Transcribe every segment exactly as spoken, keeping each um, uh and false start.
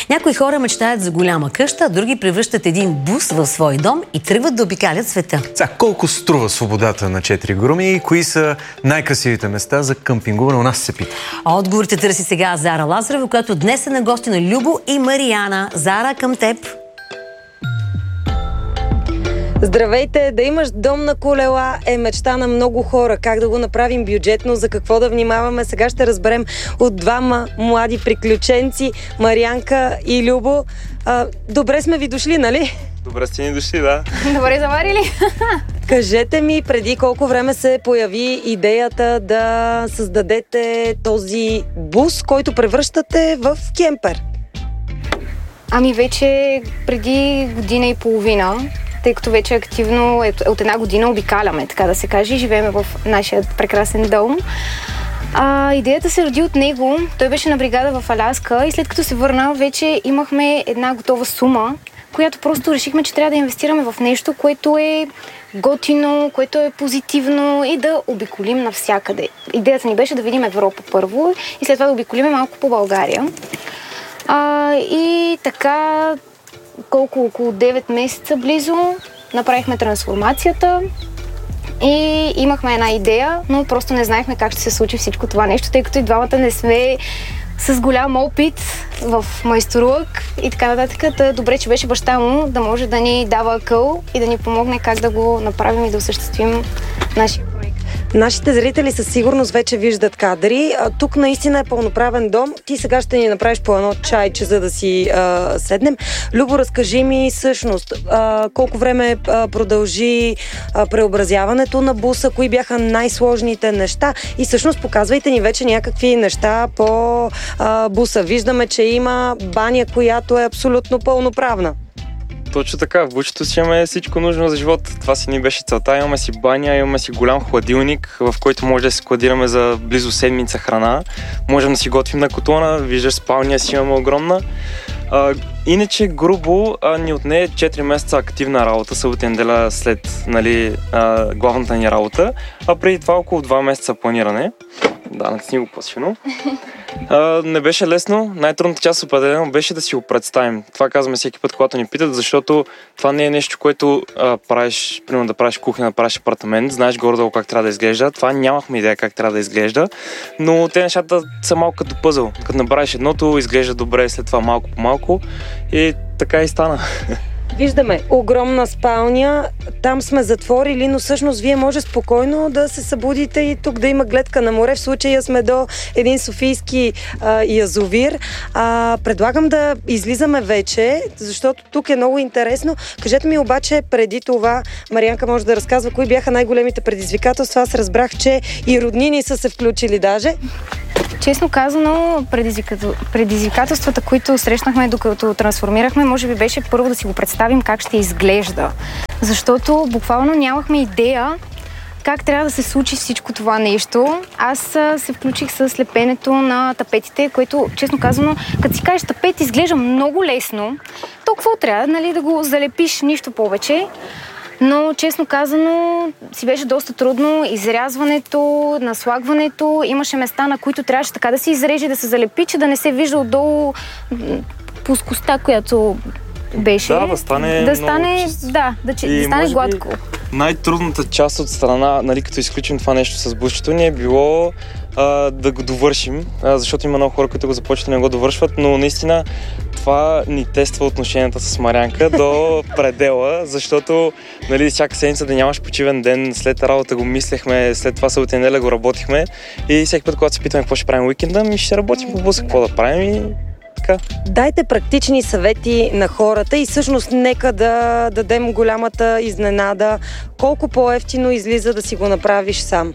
Някои хора мечтаят за голяма къща, а други превръщат един бус в свой дом и тръгват да обикалят света. Сега, колко струва свободата на четири гуруми и кои са най-красивите места за къмпингуване? У нас се пита. А отговорите търси сега Зара Лазарева, която днес е на гости на Любо и Мариана. Зара, към теб. Здравейте! Да имаш дом на колела е мечта на много хора. Как да го направим бюджетно, за какво да внимаваме, сега ще разберем от двама млади приключенци, Марианка и Любо. А, добре сме ви дошли, нали? Добре сте ни дошли, да. Добре заварили. Кажете ми, преди колко време се появи идеята да създадете този бус, който превръщате в кемпер? Ами вече преди година и половина, тъй като вече активно от една година обикаляме, така да се каже, живееме в нашия прекрасен дом. А, идеята се роди от него. Той беше на бригада в Аляска и след като се върна, вече имахме една готова сума, която просто решихме, че трябва да инвестираме в нещо, което е готино, което е позитивно и да обиколим навсякъде. Идеята ни беше да видим Европа първо и след това да обиколим малко по България. А, и така, колко около девет месеца близо, направихме трансформацията и имахме една идея, но просто не знаехме как ще се случи всичко това нещо, тъй като и двамата не сме с голям опит в майсторлък и така нататък. Та добре, че беше баща му да може да ни дава акъл и да ни помогне как да го направим и да осъществим нашия проект. Нашите зрители със сигурност вече виждат кадри. А, тук наистина е пълноправен дом. Ти сега ще ни направиш по едно чайче, за да си а, седнем. Любо, разкажи ми всъщност а, колко време а, продължи а, преобразяването на буса, кои бяха най-сложните неща и всъщност показвайте ни вече някакви неща по а, буса. Виждаме, че има баня, която е абсолютно пълноправна. Точно така, в бучето си имаме всичко нужно за живот. Това си ни беше целта. Имаме си баня, имаме си голям хладилник, в който може да се складираме за близо седмица храна. Можем да си готвим на котлона, виждаш, спалния си имаме огромна. А, иначе грубо а, ни отне четири месеца активна работа, събота и неделя след, нали, а, главната ни работа, а преди това около два месеца планиране. Да, натисни го по-силно. А, не беше лесно. Най-трудната част определено беше да си го представим. Това казваме всеки път, когато ни питат, защото това не е нещо, което а, правиш, примерно да правиш кухня, да правиш апартамент, знаеш горе-долу как трябва да изглежда. Това нямахме идея как трябва да изглежда, но те нещата са малко като пъзъл. Като направиш едното, изглежда добре, след това малко по малко и така и стана. Виждаме огромна спалня, там сме затворили, но всъщност вие може спокойно да се събудите и тук да има гледка на море. В случая сме до един софийски а, язовир. А, предлагам да излизаме вече, защото тук е много интересно. Кажете ми обаче преди това, Марианка може да разказва кои бяха най-големите предизвикателства. Аз разбрах, че и роднини са се включили даже. Честно казано, предизвикателствата, които срещнахме докато трансформирахме, може би беше първо да си го представим как ще изглежда. Защото буквално нямахме идея как трябва да се случи всичко това нещо. Аз се включих с лепенето на тапетите, което, честно казано, като си кажеш тапет, изглежда много лесно. Толкова трябва, нали, да го залепиш, нищо повече. Но, честно казано, си беше доста трудно. Изрязването, наслагването. Имаше места, на които трябваше така да се изреже, да се залепи, че да не се вижда отдолу плоскостта, която беше. Да, да стане да стане, да, да, че, да стане гладко. Най-трудната част от страна, нали, като изключим това нещо с бусчето, ни е било а, да го довършим, а, защото има много хора, които го започват и не го довършват, но наистина това ни тества отношенията с Марианка до предела, защото, нали, всяка седмица да нямаш почивен ден, след работа го мислехме, след това събота и неделя го работихме и всеки път, когато се питаме какво ще правим уикенда, ми ще работим по буса, какво да правим и така. Дайте практични съвети на хората и всъщност нека да дадем голямата изненада. Колко по-евтино излиза да си го направиш сам?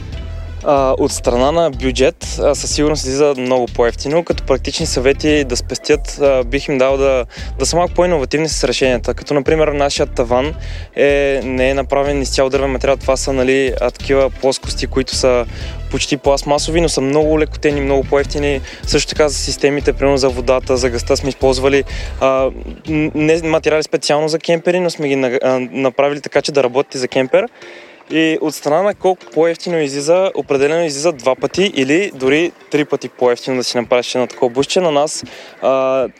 А, от страна на бюджет а, със сигурност излиза много по-евтино. Като практични съвети да спестят, а, бих им дал да, да са малко по-иновативни с решенията. Като например нашият таван е, не е направен изцяло дървен материал. Това са, нали, такива плоскости, които са почти пластмасови, но са много лекотени, много по-евтини. Също така за системите, примерно за водата, за газта сме използвали а, не материали специално за кемпери, но сме ги на, а, направили така, че да работи за кемпер. И от страна на колко по-евтино излиза, определено излиза два пъти или дори три пъти по-евтино да си направиш едно такова бусче. На нас а,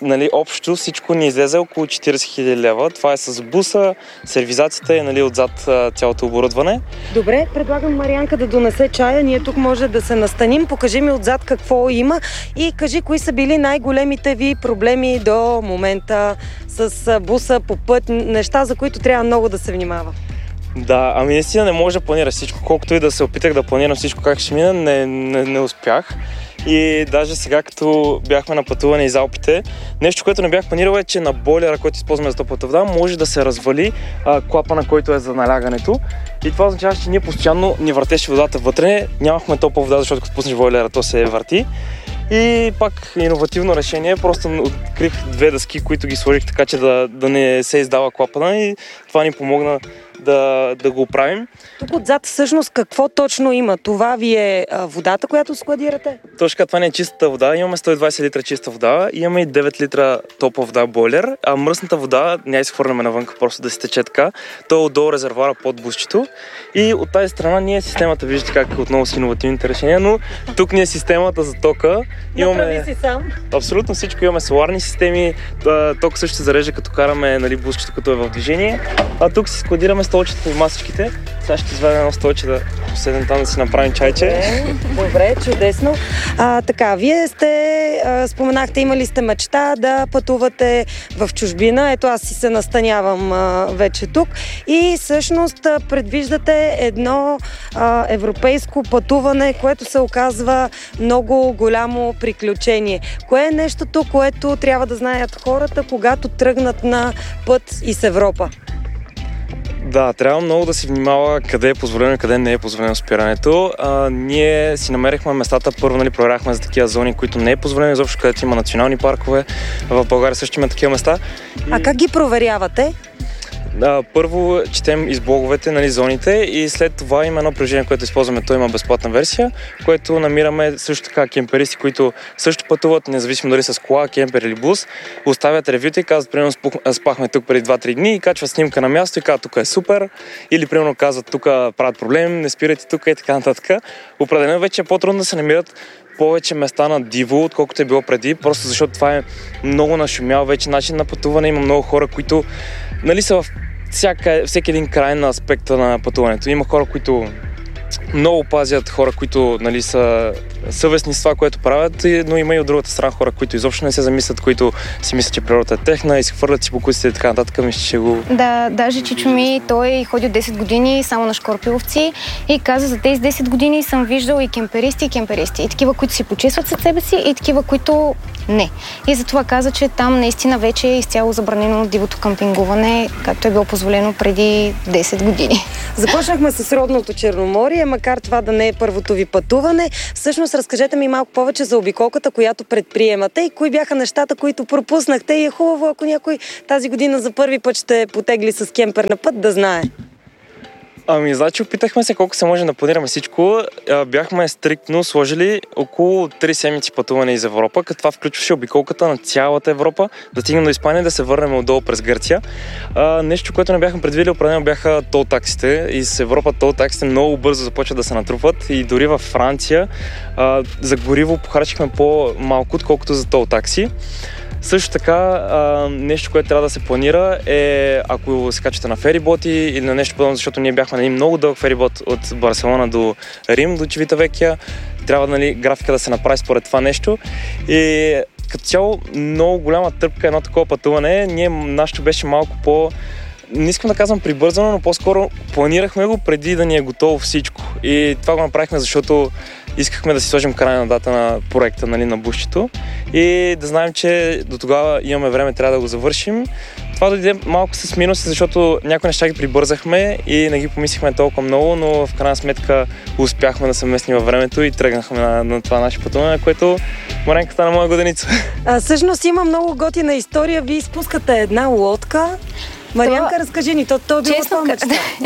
нали, общо всичко ни излезе около четирийсет хиляди лева. Това е с буса, сервизацията и нали, отзад цялото оборудване. Добре, предлагам Марианка да донесе чая. Ние тук може да се настаним. Покажи ми отзад какво има и кажи кои са били най-големите ви проблеми до момента с буса по път, неща, за които трябва много да се внимава. Да, ами наистина не може да планира всичко. Колкото и да се опитах да планирам всичко как ще мина, не, не, не успях. И даже сега, като бяхме на пътуване из Алпите, нещо, което не бях планирал е, че на бойлера, който използваме за топлата вода, може да се развали а, клапана, който е за налягането. И това означава, че ние постоянно ни въртеше водата вътре. Нямахме топла вода, защото като пуснеш бойлера, то се върти. И пак иновативно решение, просто открих две дъски, които ги сложих така, че да, да не се издава клапана и това ни помогна да, да го оправим. Тук отзад всъщност какво точно има? Това ви е а, водата, която складирате? Точно, това не е чистата вода. Имаме сто и двайсет литра чиста вода, имаме и девет литра топла вода бойлер, а мръсната вода няма изхвърляме навън, просто да си тече така. То е отдолу резервуара под бусчето. И от тази страна ние системата, виждате как отново с иновативните решения, но тук ни е системата за тока. Направи си сам. Абсолютно всичко. Имаме соларни системи, ток също се зарежда като караме нали, бусчето, като е в движение. А тук си складираме столчета и масичките. Сега ще извадя едно столче да поседем там да си направим чайче. Добре, добре, чудесно. А, така, вие сте, а, споменахте, имали сте мечта да пътувате в чужбина. Ето аз си се настанявам а, вече тук. И всъщност а, предвиждате едно а, европейско пътуване, което се оказва много голямо приключение. Кое е нещото, което трябва да знаят хората, когато тръгнат на път из Европа? Да, трябва много да си внимава къде е позволено и къде не е позволено спирането. А, ние си намерихме местата, първо нали, проверяхме за такива зони, които не е позволено изобщо, където има национални паркове. В България също има такива места. А как ги проверявате? А, първо четем из блоговете, нали, зоните и след това има едно приложение, което използваме, то има безплатна версия, което намираме също така кемперисти, които също пътуват, независимо дали с кола, кемпер или бус, оставят ревюта и казват, примерно спахме тук преди два-три дни и качват снимка на място и казват, тук е супер, или примерно казват, тук правят проблем, не спирайте тук и така нататък. Определено вече е по-трудно да се намират повече места на диво, отколкото е било преди, просто защото това е много нашумял вече начин на пътуване. Има много хора, които нали, са в всяка, всеки един край на аспекта на пътуването. Има хора, които много пазят, хора, които нали, са съвестни с това, което правят, но има и от другата страна хора, които изобщо не се замислят, които си мислят, че природата е техна и се хвърлят си по куците и така нататък. Мисля, че го... Да, даже Чичо ми, той ходи от десет години само на шкорпиловци и каза, за тези десет години съм виждал и кемперисти, и кемперисти. И такива, които си почистват със себе си, и такива, които не. И затова каза, че там наистина вече е изцяло забранено дивото къмпингуване, както е било позволено преди десет години. Започнахме с родното Черноморие, макар това да не е първото ви пътуване. Всъщност, разкажете ми малко повече за обиколката, която предприемате и кои бяха нещата, които пропуснахте. И е хубаво, ако някой тази година за първи път ще потегли с кемпер на път, да знае. Ами, значи опитахме се колко се може да планираме всичко. Бяхме стриктно сложили около три седмици пътуване из Европа, като това включваше обиколката на цялата Европа, да стигнем до Испания и да се върнем отдолу през Гърция. А, нещо, което не бяхме предвидели, определено бяха тол таксите. Из Европа тол таксите много бързо започват да се натрупват и дори във Франция а, за гориво похарчихме по-малко, отколкото за тол такси. Също така, а, нещо, което трябва да се планира е, ако се качвате на фериботи или на нещо подобно, защото ние бяхме на един много дълъг ферибот от Барселона до Рим, до Чивитавекия. Трябва нали, графика да се направи според това нещо. И като цяло много голяма тръпка едно такова пътуване. Ние, нашето беше малко по... Не искам да казвам прибързано, но по-скоро планирахме го преди да ни е готово всичко. И това го направихме, защото искахме да си сложим крайна дата на проекта, нали, на бусчето и да знаем, че до тогава имаме време, трябва да го завършим. Това дойде малко с минуси, защото някои неща ги прибързахме и не ги помислихме толкова много, но в крайна сметка успяхме да се местим във времето и тръгнахме на, на това наше пътуване, което Маренка стана моя годеница. А, всъщност има много готина история. Вие изпускате една лодка. Марианка, то... разкажи ни, то, то е било това мечта.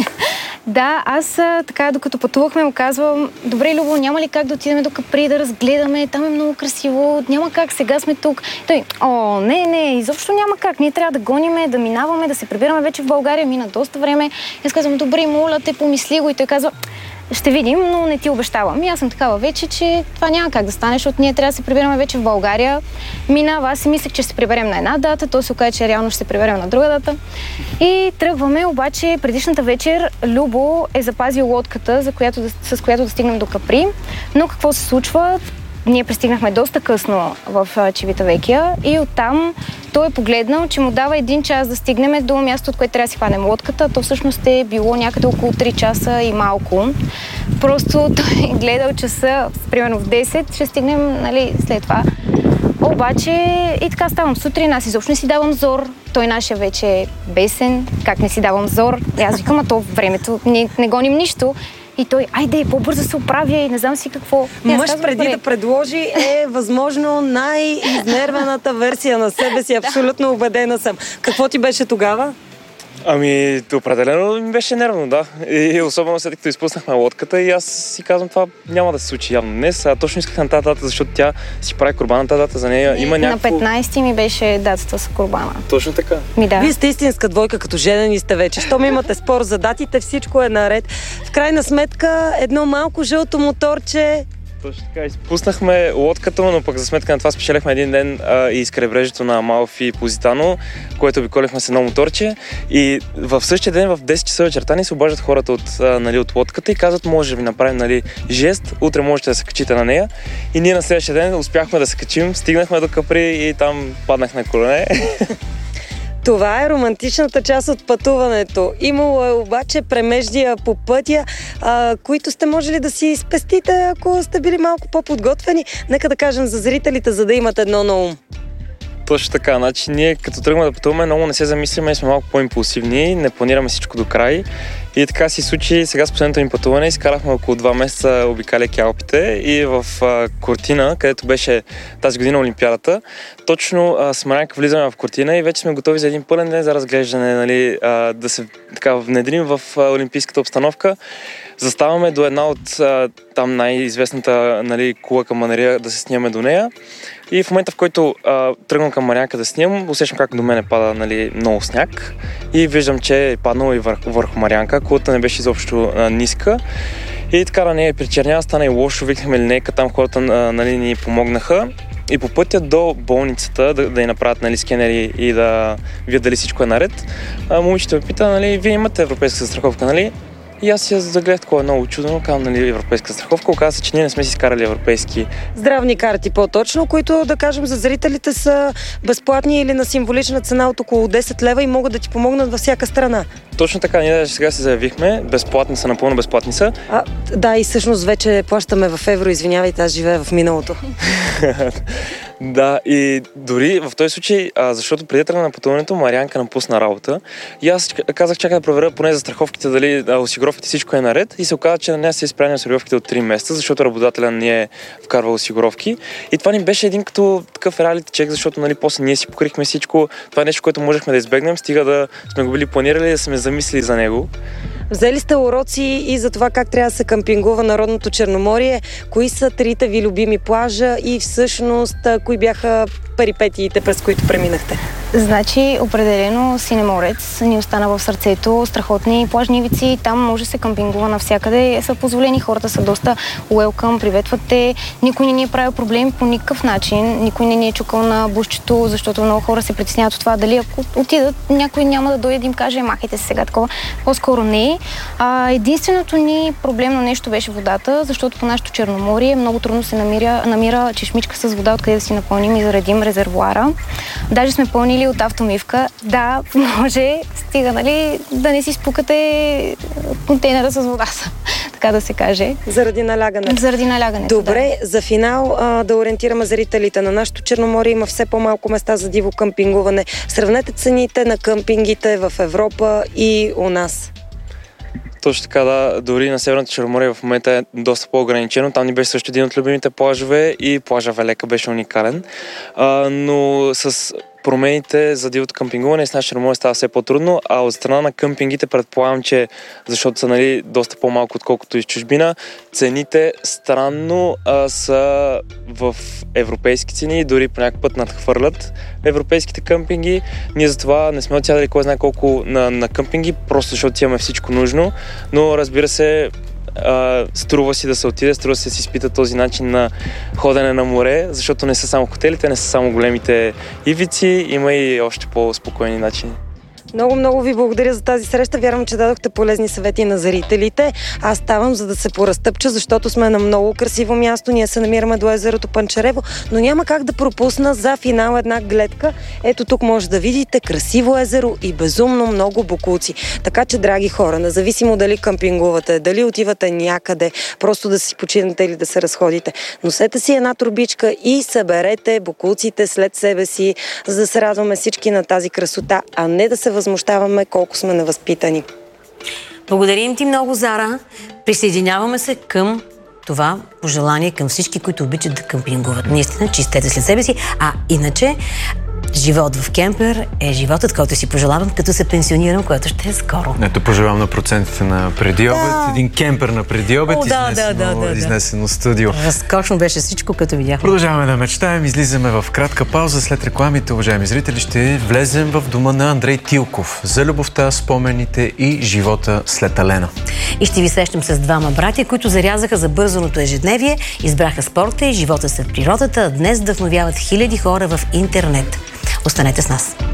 Да, аз така, докато пътувахме, му казвам, добре, Любо, няма ли как да отидем до Капри, да разгледаме, там е много красиво, няма как, сега сме тук. Той, о, не, не, изобщо няма как, ние трябва да гониме, да минаваме, да се прибираме вече в България, мина доста време. И аз казвам, добре, моля те, помисли го, и той казва, ще видим, но не ти обещавам. И аз съм такава вече, че това няма как да стане, защото ние трябва да се прибираме вече в България. Минава, аз си мислех, че ще се приберем на една дата, то се окаже, че реално ще се приберем на друга дата. И тръгваме, обаче предишната вечер Любо е запазил лодката, за която да, с която да стигнем до Капри. Но какво се случва? Ние пристигнахме доста късно в Чивитавекия и оттам той е погледнал, че му дава един час да стигнем до място, от което трябва да си хванем лодката. То всъщност е било някъде около три часа и малко. Просто той е гледал часа, примерно в десет, ще стигнем, нали, след това. Обаче и така ставам сутрин, аз изобщо не си давам зор. Той нашия вече е бесен, как не си давам зор. И аз викам, а то времето, не, не гоним нищо. И той, айде, по-бързо се оправя и не знам си какво. Мъж преди да предложи е възможно най-изнервената версия на себе си. Абсолютно убедена съм. Какво ти беше тогава? Ами, определено ми беше нервно, да. И особено след като изпуснахме лодката и аз си казвам, това няма да се случи явно днес. А точно исках на тази дата, защото тя си прави курбана на тази дата, за нея има някакво... На петнайсети ми беше датата с курбана. Точно така. Ми, да. Вие сте истинска двойка, като женени сте вече. Щом имате спор за датите, всичко е наред. В крайна сметка, едно малко жълто моторче... Точно така, изпуснахме лодката, но пък за сметка на това спечелихме един ден а, и с крайбрежието на Амалфи и Позитано, което обиколихме с едно моторче. И в същия ден в десет часа вечерта ни се обаждат хората от, а, нали, от лодката и казват, може да ви направим, нали, жест, утре можете да се качите на нея. И ние на следващия ден успяхме да се качим, стигнахме до Капри и там паднах на колене. Това е романтичната част от пътуването. Имало е обаче премеждия по пътя, а, които сте можели да си спестите, ако сте били малко по-подготвени. Нека да кажем за зрителите, за да имат едно на ум. Точно така, значи ние като тръгваме да пътуваме, много не се замисляме и сме малко по-импулсивни, не планираме всичко до край. И така си случи сега с последното ми пътуване, изкарахме около два месеца обикаляйки Алпите и в а, Кортина, където беше тази година Олимпиадата. Точно а, с Марянка влизаме в Кортина и вече сме готови за един пълен ден за разглеждане, нали, а, да се така внедрим в а, олимпийската обстановка. Заставаме до една от а, там най-известната, нали, кула към Манария да се снимаме до нея. И в момента, в който а, тръгвам към Марянка да снимам, усещам как до мене пада, нали, много сняг и виждам, че е паднало и върху, върху Марянка. Кулата не беше изобщо а, ниска. И така на нея причернява, стана и лошо, викнахме линейка, там хората, а, нали, ни помогнаха. И по пътя до болницата да, да й направят, нали, скенери и да видят дали всичко е наред, а, момичето ме пита, нали, вие имате европейска застраховка, нали? И аз я загледах такова много чудно, казвам, нали, европейска страховка. Оказва се, че ние не сме си скарали европейски. Здравни карти по-точно, които, да кажем, за зрителите са безплатни или на символична цена от около десет лева и могат да ти помогнат във всяка страна. Точно така, ние даже сега се заявихме, безплатни са, напълно безплатни са. А, да, и всъщност вече плащаме в евро, извинявайте, аз живея в миналото. Да, и дори в този случай, а, защото преди тръгна на пътуването, Марянка напусна работа и аз казах, чакай да проверя поне за страховките, дали да, осигуровките всичко е наред и се оказа, че на нея се изправени осигуровките от три месеца, защото работодателя не е вкарвал осигуровки и това ни беше един като такъв реалити чек, защото, нали, после ние си покрихме всичко, това е нещо, което можехме да избегнем, стига да сме го били планирали, да сме замислили за него. Взели сте уроци и за това как трябва да се кампингува народното Черноморие. Кои са трите ви любими плажа и всъщност кои бяха перипетиите, през които преминахте? Значи, определено Синеморец ни остана в сърцето. Страхотни плажни ивици, там може да се кампингува навсякъде. Са позволени, хората са доста уелкъм, приветват те. Никой не ни е правил проблеми по никакъв начин. Никой не ни е чукал на бушчето, защото много хора се притесняват от това. Дали ако отидат, някой няма да дойде да им каже, махайте се сега такова. По-скоро не. А, единственото ни проблемно нещо беше водата, защото по нашето Черноморие много трудно се намира, намира чешмичка с вода, откъде да си напълним и заредим резервуара. Даже сме пълнили от автомивка. Да, може, стига, нали, да не си спукате контейнера с вода, така да се каже. Заради налягането. Заради налягането, Добре, да. За финал а, да ориентираме зрителите. На нашето Черноморие има все по-малко места за диво къмпингуване. Сравнете цените на къмпингите в Европа и у нас. Точно така, да. Дори на Северното Черноморие в момента е доста по-ограничено. Там ни беше също един от любимите плажове и плажа Велека беше уникален. А, но с промените за дивото къмпингуване и с нашето Черноморие става все по-трудно, а от страна на къмпингите предполагам, че защото са, нали, доста по-малко отколкото и в чужбина, цените странно а, са в европейски цени, дори по някакъв път надхвърлят европейските къмпинги. Ние затова не сме отсядали кой знае колко на, на къмпинги, просто защото имаме всичко нужно, но разбира се, А, струва си да се отиде, струва си да си изпита този начин на ходене на море, защото не са само хотелите, не са само големите ивици, има и още по-спокойни начини. Много, много ви благодаря за тази среща. Вярвам, че дадохте полезни съвети на зрителите. Аз ставам, за да се поразтъпча, защото сме на много красиво място. Ние се намираме до езерото Панчарево, но няма как да пропусна за финал една гледка. Ето тук може да видите красиво езеро и безумно много бокуци. Така че, драги хора, независимо дали къмпингувате, дали отивате някъде, просто да си починете или да се разходите, носете си една турбичка и съберете бокуците след себе си, за да се радваме всички на тази красота, а не да се възмущаваме колко сме невъзпитани. Благодарим ти много, Зара. Присъединяваме се към това пожелание към всички, които обичат да къмпингуват. Наистина, чистете след себе си. А иначе, живот в кемпер е животът, който си пожелавам, като се пенсионирам, което ще е скоро. Ето, пожелавам на процентите на преди обед. Да. Един кемпер на преди обед, О, да, изнесено, да, да, да, изнесено студио. Разкошно беше всичко, като видяхме. Продължаваме да мечтаем, излизаме в кратка пауза. След рекламите, уважаеми зрители, ще влезем в дома на Андрей Тилков за любовта, спомените и живота след Алена. И ще ви срещам с двама братя, които зарязаха забързаното ежедневие, избраха спорта и живота след природата, а днес вдъхновяват хиляди хора в интернет. Останете с нас.